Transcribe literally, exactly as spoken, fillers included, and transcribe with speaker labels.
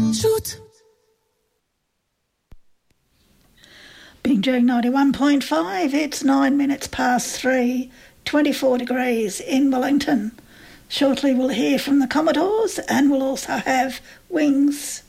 Speaker 1: Shoot.
Speaker 2: Big Jag ninety-one point five, it's nine minutes past three, twenty-four degrees in Wellington. Shortly we'll hear from the Commodores and we'll also have Wings.